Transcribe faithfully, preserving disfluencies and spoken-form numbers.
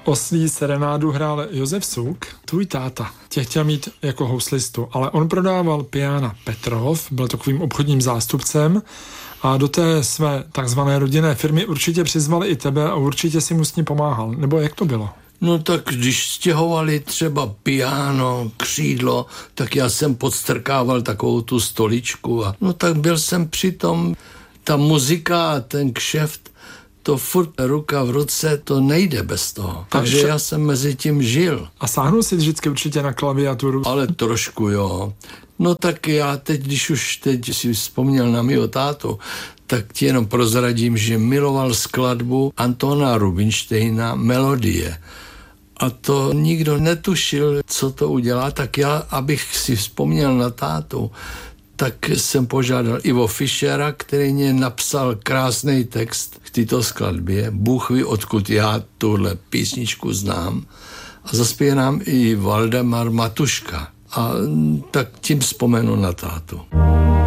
Oslí serenádu hrál Josef Suk, tvůj táta tě chtěl mít jako houslistu, ale on prodával piana Petrov, byl takovým obchodním zástupcem a do té své takzvané rodinné firmy určitě přizvali i tebe a určitě si mu s ní pomáhal. Nebo jak to bylo? No tak když stěhovali třeba piano, křídlo, tak já jsem podstrkával takovou tu stoličku a no tak byl jsem přitom. Ta muzika a ten kšeft, to furt ruka v ruce, to nejde bez toho. Takže já jsem mezi tím žil. A sáhnul si vždycky určitě na klaviaturu? Ale trošku, jo. No tak já teď, když už teď si vzpomněl na mýho tátu, tak ti jenom prozradím, že miloval skladbu Antona Rubinsteina Melodie. A to nikdo netušil, co to udělá, tak já, abych si vzpomněl na tátu, tak jsem požádal Ivo Fischera, který mě napsal krásný text k této skladbě. Bůh ví, odkud já tuhle písničku znám. A zaspěje nám i Valdemar Matuška. A tak tím vzpomenu na tátu.